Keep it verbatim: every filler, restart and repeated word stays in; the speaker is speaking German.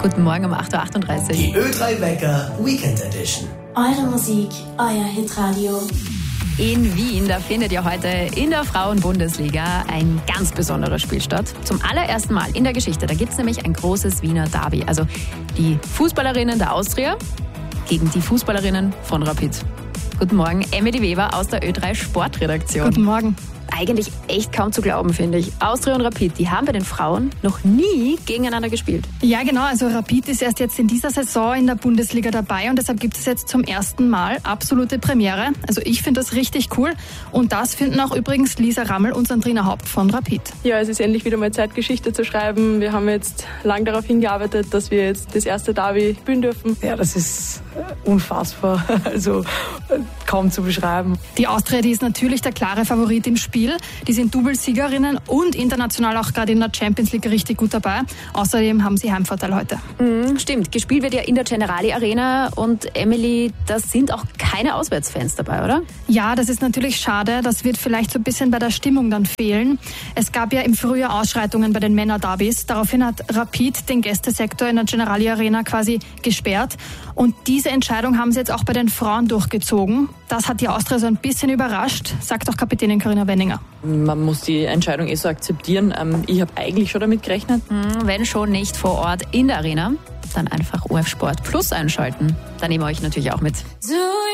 Guten Morgen um acht Uhr achtunddreißig. Die Ö drei Wecker Weekend Edition. Eure Musik, euer Hitradio. In Wien, da findet ja heute in der Frauenbundesliga ein ganz besonderer Spiel statt. Zum allerersten Mal in der Geschichte. Da gibt es nämlich ein großes Wiener Derby. Also die Fußballerinnen der Austria gegen die Fußballerinnen von Rapid. Guten Morgen, Emily Weber aus der Ö drei Sportredaktion. Guten Morgen. Eigentlich echt kaum zu glauben, finde ich. Austria und Rapid, die haben bei den Frauen noch nie gegeneinander gespielt. Ja, genau. Also Rapid ist erst jetzt in dieser Saison in der Bundesliga dabei und deshalb gibt es jetzt zum ersten Mal absolute Premiere. Also ich finde das richtig cool und das finden auch übrigens Lisa Rammel und Sandrina Haupt von Rapid. Ja, es ist endlich wieder mal Zeit, Geschichte zu schreiben. Wir haben jetzt lang darauf hingearbeitet, dass wir jetzt das erste Derby spielen dürfen. Ja, das ist unfassbar, also kaum zu beschreiben. Die Austria, die ist natürlich der klare Favorit im Spiel. Die sind Doublesiegerinnen und international auch gerade in der Champions League richtig gut dabei. Außerdem haben sie Heimvorteil heute. Mhm, stimmt, gespielt wird ja in der Generali Arena und Emily, da sind auch keine Auswärtsfans dabei, oder? Ja, das ist natürlich schade. Das wird vielleicht so ein bisschen bei der Stimmung dann fehlen. Es gab ja im Frühjahr Ausschreitungen bei den Männer-Derbys. Daraufhin hat Rapid den Gästesektor in der Generali Arena quasi gesperrt. Und diese Entscheidung haben sie jetzt auch bei den Frauen durchgezogen. Das hat die Austria so ein bisschen überrascht, sagt auch Kapitänin Carina Wenninger. Man muss die Entscheidung eh so akzeptieren. Ich habe eigentlich schon damit gerechnet. Wenn schon nicht vor Ort in der Arena, dann einfach O F Sport Plus einschalten. Da nehmen wir euch natürlich auch mit.